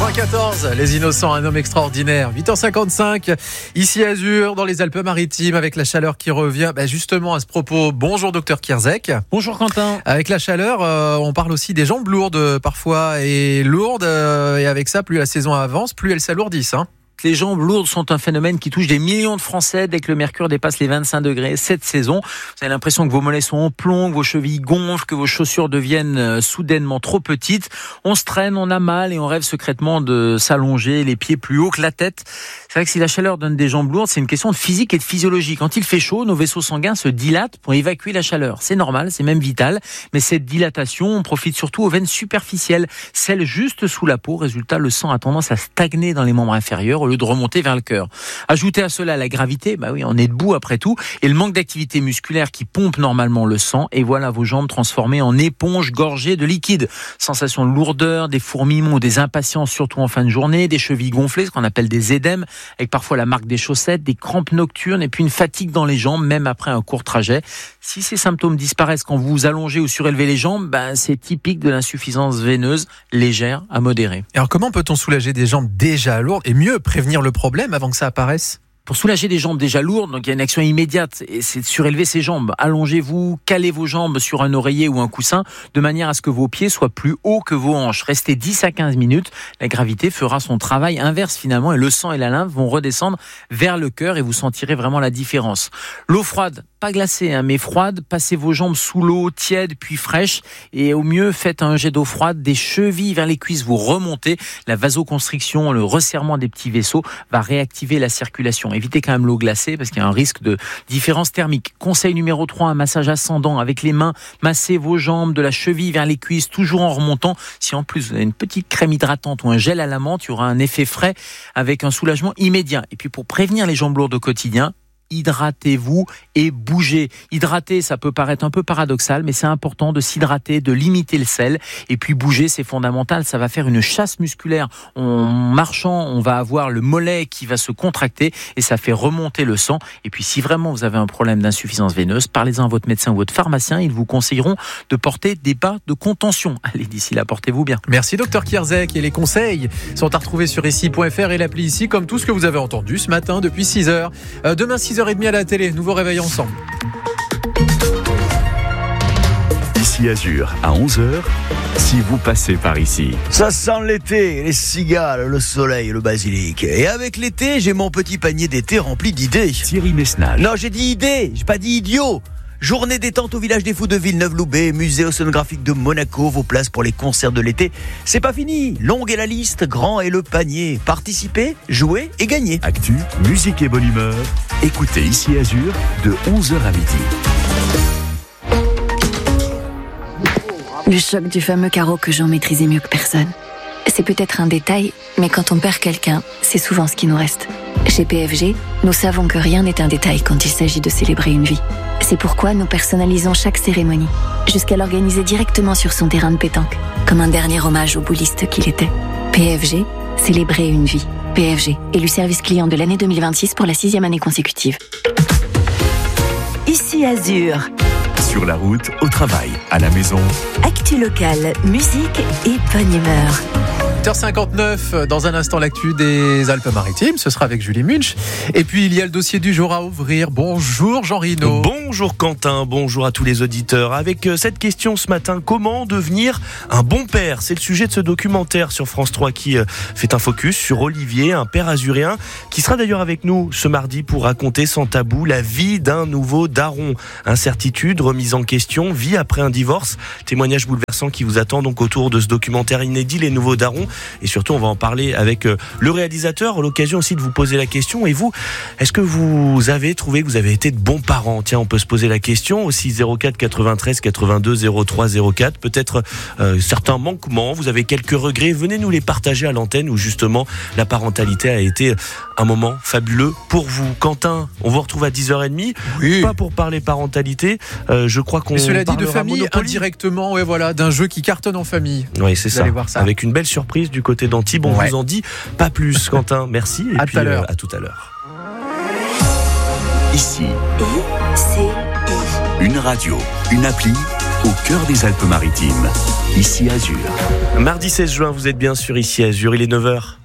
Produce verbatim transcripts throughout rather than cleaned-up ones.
quatre-vingt-quatorze, Les Innocents, un homme extraordinaire. huit heures cinquante-cinq, ici à Azur, dans les Alpes-Maritimes, avec la chaleur qui revient. Bah justement, à ce propos, bonjour docteur Kierzek. Bonjour Quentin. Avec la chaleur, euh, on parle aussi des jambes lourdes parfois. Et lourdes, euh, et avec ça, plus la saison avance, plus elles s'alourdissent. Hein. Les jambes lourdes sont un phénomène qui touche des millions de Français dès que le mercure dépasse les vingt-cinq degrés cette saison. Vous avez l'impression que vos mollets sont en plomb, que vos chevilles gonflent, que vos chaussures deviennent soudainement trop petites. On se traîne, on a mal et on rêve secrètement de s'allonger les pieds plus haut que la tête. C'est vrai que si la chaleur donne des jambes lourdes, c'est une question de physique et de physiologie. Quand il fait chaud, nos vaisseaux sanguins se dilatent pour évacuer la chaleur. C'est normal, c'est même vital. Mais cette dilatation, on profite surtout aux veines superficielles, celles juste sous la peau. Résultat, le sang a tendance à stagner dans les membres inférieurs au lieu de remonter vers le cœur. Ajoutez à cela la gravité, bah oui, on est debout après tout, et le manque d'activité musculaire qui pompe normalement le sang, et voilà vos jambes transformées en éponges gorgées de liquide. Sensation de lourdeur, des fourmillements ou des impatiences, surtout en fin de journée, des chevilles gonflées, ce qu'on appelle des édèmes, avec parfois la marque des chaussettes, des crampes nocturnes, et puis une fatigue dans les jambes, même après un court trajet. Si ces symptômes disparaissent quand vous vous allongez ou surélevez les jambes, bah, c'est typique de l'insuffisance veineuse légère à modérée. Alors comment peut-on soulager des jambes déjà lourdes et mieux prévenir le problème avant que ça apparaisse ? Pour soulager des jambes déjà lourdes, donc il y a une action immédiate, et c'est de surélever ses jambes. Allongez-vous, calez vos jambes sur un oreiller ou un coussin, de manière à ce que vos pieds soient plus hauts que vos hanches. Restez dix à quinze minutes, la gravité fera son travail inverse finalement, et le sang et la lymphe vont redescendre vers le cœur, et vous sentirez vraiment la différence. L'eau froide, pas glacée, hein, mais froide, passez vos jambes sous l'eau, tiède puis fraîche, et au mieux faites un jet d'eau froide des chevilles vers les cuisses, vous remontez. La vasoconstriction, le resserrement des petits vaisseaux va réactiver la circulation. Évitez quand même l'eau glacée parce qu'il y a un risque de différence thermique. Conseil numéro trois, un massage ascendant avec les mains. Massez vos jambes de la cheville vers les cuisses, toujours en remontant. Si en plus vous avez une petite crème hydratante ou un gel à la menthe, il y aura un effet frais avec un soulagement immédiat. Et puis pour prévenir les jambes lourdes au quotidien, hydratez-vous et bougez. Hydrater, ça peut paraître un peu paradoxal, mais c'est important de s'hydrater, de limiter le sel. Et puis bouger, c'est fondamental. Ça va faire une chasse musculaire. En marchant, on va avoir le mollet qui va se contracter et ça fait remonter le sang. Et puis si vraiment vous avez un problème d'insuffisance veineuse, parlez-en à votre médecin ou votre pharmacien. Ils vous conseilleront de porter des bas de contention. Allez, d'ici là, portez-vous bien. Merci docteur Kierzek. Et les conseils sont à retrouver sur ici point f r et l'appli ici, comme tout ce que vous avez entendu ce matin depuis six heures. Euh, demain six heures trente à la télé, nouveau réveil ensemble. Ici Azur, à onze heures, si vous passez par ici. Ça sent l'été, les cigales, le soleil, le basilic. Et avec l'été, j'ai mon petit panier d'été rempli d'idées. Thierry Messnage. Non, j'ai dit idées, j'ai pas dit idiot. Journée détente au village des Fous de Villeneuve-Loubet, musée océanographique de Monaco, vos places pour les concerts de l'été. C'est pas fini, longue est la liste, grand est le panier. Participez, jouez et gagnez. Actu, musique et bonne humeur. Écoutez ici Azur de onze heures à midi. Le choc du fameux carreau que Jean maîtrisait mieux que personne. C'est peut-être un détail, mais quand on perd quelqu'un, c'est souvent ce qui nous reste. Chez P F G, nous savons que rien n'est un détail quand il s'agit de célébrer une vie. C'est pourquoi nous personnalisons chaque cérémonie, jusqu'à l'organiser directement sur son terrain de pétanque, comme un dernier hommage au bouliste qu'il était. P F G, célébrer une vie. P F G, élu service client de l'année deux mille vingt-six pour la sixième année consécutive. Ici Azur. Sur la route, au travail, à la maison. Actu locale, musique et bonne humeur. huit heures cinquante-neuf, dans un instant l'actu des Alpes-Maritimes, ce sera avec Julie Munch. Et puis il y a le dossier du jour à ouvrir. Bonjour Jean Rino. Bonjour Quentin, bonjour à tous les auditeurs. Avec cette question ce matin, comment devenir un bon père ? C'est le sujet de ce documentaire sur France trois qui fait un focus sur Olivier, un père azuréen, qui sera d'ailleurs avec nous ce mardi pour raconter sans tabou la vie d'un nouveau daron. Incertitude, remise en question, vie après un divorce, témoignage bouleversant qui vous attend donc autour de ce documentaire inédit, Les Nouveaux Darons. Et surtout, on va en parler avec le réalisateur, à l'occasion aussi de vous poser la question. Et vous, est-ce que vous avez trouvé que vous avez été de bons parents ? Tiens, on peut se poser la question aussi. Zéro quatre quatre-vingt-treize quatre-vingt-deux zéro trois zéro quatre. Peut-être euh, certains manquements, vous avez quelques regrets. Venez nous les partager à l'antenne où justement la parentalité a été un moment fabuleux pour vous. Quentin, on vous retrouve à dix heures trente. Oui. Pas pour parler parentalité. Euh, je crois qu'on Mais cela dit, de parlera famille, Monopoly. indirectement, ouais, voilà, d'un jeu qui cartonne en famille. Oui, c'est Vous ça. allez voir ça. Avec une belle surprise du côté d'Antibes. On Ouais. vous en dit pas plus, Quentin. Merci. Et À puis, tout à l'heure. euh, à tout à l'heure. Ici, I C I. une radio, une appli, au cœur des Alpes-Maritimes. Ici Azur. Mardi seize juin, vous êtes bien sûr ici Azur, il est neuf heures.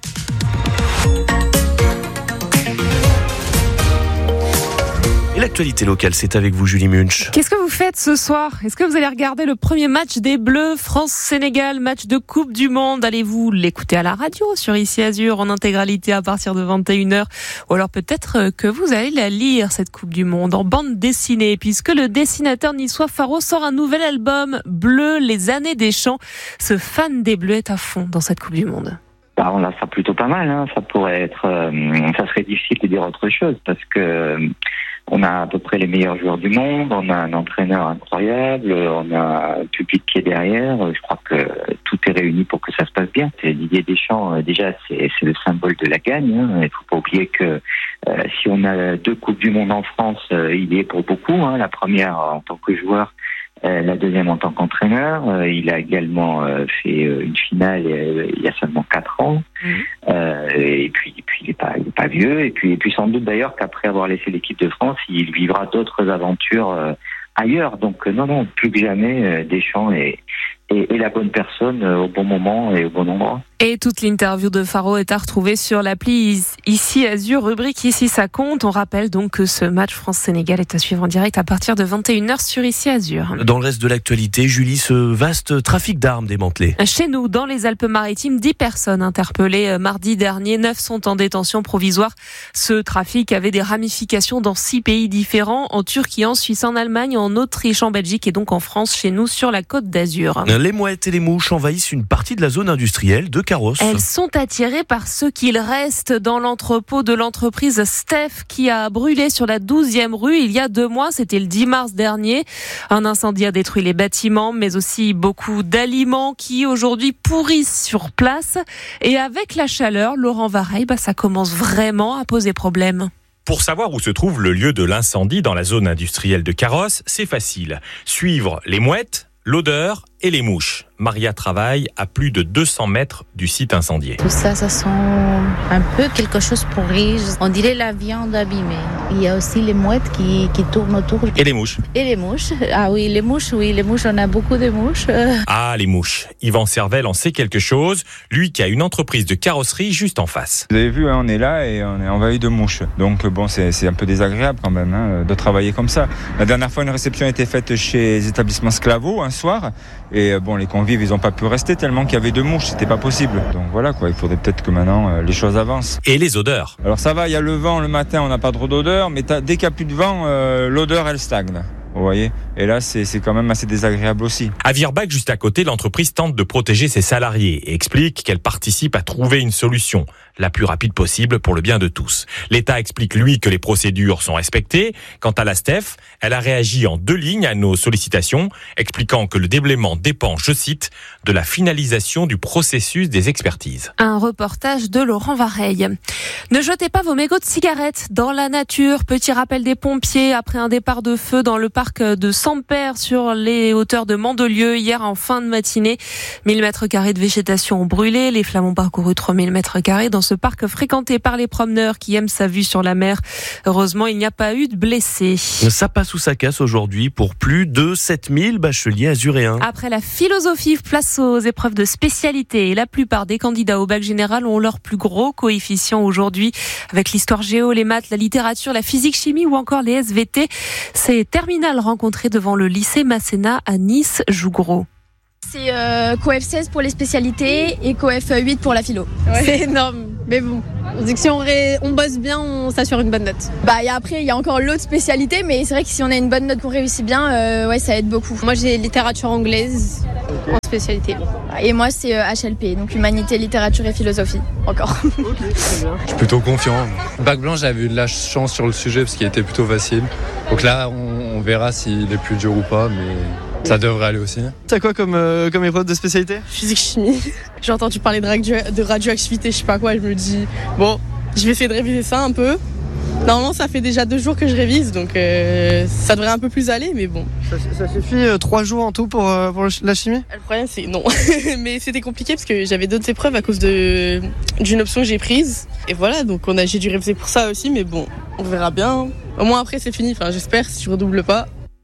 Et l'actualité locale, c'est avec vous Julie Munch. Qu'est-ce que vous faites ce soir ? Est-ce que vous allez regarder le premier match des Bleus, France-Sénégal, match de Coupe du Monde ? Allez-vous l'écouter à la radio sur Ici Azur en intégralité à partir de vingt et une heures ? Ou alors peut-être que vous allez la lire, cette Coupe du Monde, en bande dessinée, puisque le dessinateur niçois Faro sort un nouvel album, Bleu, les années des champs. Ce fan des Bleus est à fond dans cette Coupe du Monde. Bah, on la sent plutôt pas mal, hein. Ça pourrait être, euh, ça serait difficile de dire autre chose parce que euh, on a à peu près les meilleurs joueurs du monde, on a un entraîneur incroyable, on a un public qui est derrière. Je crois que tout est réuni pour que ça se passe bien. C'est Didier Deschamps, euh, déjà, c'est, c'est le symbole de la gagne, hein. Il faut pas oublier que euh, si on a deux coupes du monde en France, euh, il y est pour beaucoup, hein. La première en tant que joueur. Euh, la deuxième en tant qu'entraîneur. Euh, il a également euh, fait euh, une finale euh, il y a seulement quatre ans. Mmh. Euh, et puis, et puis il est pas, il est pas vieux. Et puis, et puis sans doute d'ailleurs qu'après avoir laissé l'équipe de France, il vivra d'autres aventures euh, ailleurs. Donc euh, non, non, plus que jamais, euh, Deschamps est, est, est la bonne personne euh, au bon moment et au bon endroit. Et toute l'interview de Faro est à retrouver sur l'appli Ici Azur, rubrique Ici ça compte. On rappelle donc que ce match France-Sénégal est à suivre en direct à partir de vingt et une heures sur Ici Azur. Dans le reste de l'actualité, Julie, ce vaste trafic d'armes démantelé. Chez nous, dans les Alpes-Maritimes, dix personnes interpellées mardi dernier, neuf sont en détention provisoire. Ce trafic avait des ramifications dans six pays différents, en Turquie, en Suisse, en Allemagne, en Autriche, en Belgique et donc en France, chez nous, sur la Côte d'Azur. Les mouettes et les mouches envahissent une partie de la zone industrielle de Carros. Elles sont attirées par ce qu'il reste dans l'entrepôt de l'entreprise Steph qui a brûlé sur la douzième rue il y a deux mois. C'était le dix mars dernier. Un incendie a détruit les bâtiments, mais aussi beaucoup d'aliments qui aujourd'hui pourrissent sur place. Et avec la chaleur, Laurent Vareille, bah, ça commence vraiment à poser problème. Pour savoir où se trouve le lieu de l'incendie dans la zone industrielle de Carros, c'est facile. Suivre les mouettes, l'odeur et les mouches. Maria travaille à plus de deux cents mètres du site incendié. Tout ça, ça sent un peu quelque chose pourri. On dirait la viande abîmée. Il y a aussi les mouettes qui, qui tournent autour. Et les mouches. Et les mouches. Ah oui, les mouches, oui, les mouches, on a beaucoup de mouches. Ah, les mouches. Yvan Servel en sait quelque chose. Lui qui a une entreprise de carrosserie juste en face. Vous avez vu, hein, on est là et on est envahi de mouches. Donc bon, c'est, c'est un peu désagréable quand même hein, de travailler comme ça. La dernière fois, une réception a été faite chez les établissements Sclavo un soir. Et bon, les convives, ils n'ont pas pu rester tellement qu'il y avait de mouches, c'était pas possible. Donc voilà quoi, il faudrait peut-être que maintenant euh, les choses avancent. Et les odeurs. Alors ça va, il y a le vent le matin, on n'a pas trop d'odeur, mais dès qu'il n'y a plus de vent, euh, l'odeur elle stagne. Vous voyez ? Et là, c'est, c'est quand même assez désagréable aussi. À Virbach, juste à côté, l'entreprise tente de protéger ses salariés et explique qu'elle participe à trouver une solution la plus rapide possible pour le bien de tous. L'État explique, lui, que les procédures sont respectées. Quant à la Steph, elle a réagi en deux lignes à nos sollicitations, expliquant que le déblaiement dépend, je cite, de la finalisation du processus des expertises. Un reportage de Laurent Vareille. Ne jetez pas vos mégots de cigarettes dans la nature. Petit rappel des pompiers après un départ de feu dans le parc de Sampère sur les hauteurs de Mandelieu hier en fin de matinée. mille mètres carrés de végétation ont brûlé. Les flammes ont parcouru trois mille mètres carrés dans ce parc fréquenté par les promeneurs qui aiment sa vue sur la mer. Heureusement, il n'y a pas eu de blessés. Ça passe ou ça casse aujourd'hui pour plus de sept mille bacheliers azuréens. Après la philosophie, place aux épreuves de spécialité. Et la plupart des candidats au bac général ont leur plus gros coefficient aujourd'hui. Avec l'histoire géo, les maths, la littérature, la physique, chimie ou encore les S V T. Ces terminales rencontrées devant le lycée Masséna à Nice jouent gros. C'est euh, coef seize pour les spécialités et coef huit pour la philo. Ouais. C'est énorme, mais bon, on dit que si on, ré... on bosse bien, on s'assure une bonne note. Bah et après, il y a encore l'autre spécialité, mais c'est vrai que si on a une bonne note qu'on réussit bien, euh, ouais, ça aide beaucoup. Moi, j'ai littérature anglaise en spécialité. Et moi, c'est euh, H L P, donc humanité, littérature et philosophie, encore. Ok, très bien. Je suis plutôt confiant. Bac blanc, j'avais eu de la chance sur le sujet parce qu'il était plutôt facile. Donc là, on, on verra s'il est plus dur ou pas, mais... ça devrait aller aussi. T'as quoi comme, euh, comme épreuve de spécialité ? Physique-chimie. J'ai entendu parler de, radio- de radioactivité, je sais pas quoi, je me dis, bon, je vais essayer de réviser ça un peu. Normalement, ça fait déjà deux jours que je révise, donc euh, ça devrait un peu plus aller, mais bon. Ça, ça suffit euh, trois jours en tout pour, euh, pour la chimie ? Le problème, c'est non. Mais c'était compliqué parce que j'avais d'autres épreuves à cause de, d'une option que j'ai prise. Et voilà, donc on a, j'ai dû réviser pour ça aussi, mais bon, on verra bien. Au moins après, c'est fini, enfin j'espère, si je redouble pas.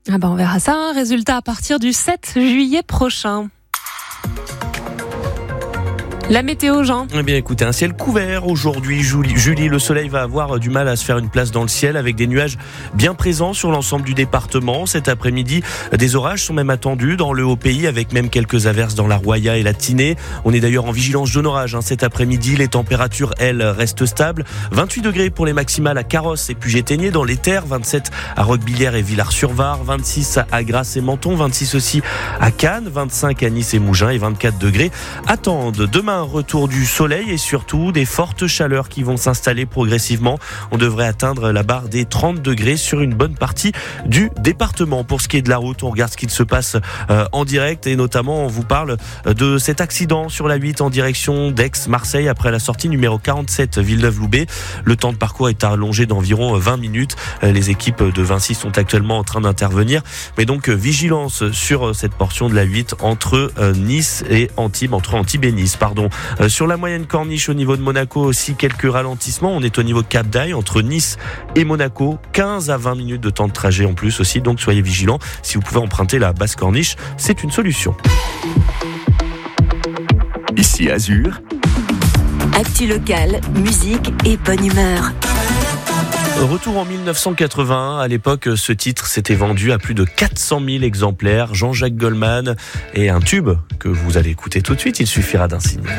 Ah ben on verra ça. Résultat à partir du sept juillet prochain. La météo, Jean. Eh bien, écoutez, un ciel couvert aujourd'hui. Julie, Julie, le soleil va avoir du mal à se faire une place dans le ciel avec des nuages bien présents sur l'ensemble du département. Cet après-midi, des orages sont même attendus dans le Haut-Pays avec même quelques averses dans la Roya et la Tinée. On est d'ailleurs en vigilance jaune orage hein, cet après-midi. Les températures, elles, restent stables. vingt-huit degrés pour les maximales à Carrosse et Puget-Théniers dans les terres. vingt-sept à Roquebillière et Villars-sur-Var. vingt-six à Grasse et Menton. vingt-six aussi à Cannes. vingt-cinq à Nice et Mougins. Et vingt-quatre degrés attendent demain. Un retour du soleil et surtout des fortes chaleurs qui vont s'installer progressivement. On devrait atteindre la barre des trente degrés sur une bonne partie du département. Pour ce qui est de la route, on regarde ce qu'il se passe euh, en direct et notamment on vous parle de cet accident sur la huit en direction d'Aix-Marseille après la sortie numéro quarante-sept Villeneuve-Loubet. Le temps de parcours est allongé d'environ vingt minutes. Les équipes de Vinci sont actuellement en train d'intervenir. Mais donc vigilance sur cette portion de la huit entre euh, Nice et Antibes, entre Antibes et Nice, pardon. Euh, sur la moyenne corniche au niveau de Monaco aussi quelques ralentissements. On est au niveau de Cap d'Aille entre Nice et Monaco. quinze à vingt minutes de temps de trajet en plus aussi. Donc soyez vigilants. Si vous pouvez emprunter la basse corniche, c'est une solution. Ici Azur. Actu locale, musique et bonne humeur. Retour en mille neuf cent quatre-vingt-un. À l'époque, ce titre s'était vendu à plus de quatre cent mille exemplaires. Jean-Jacques Goldman et un tube que vous allez écouter tout de suite. Il suffira d'un signe.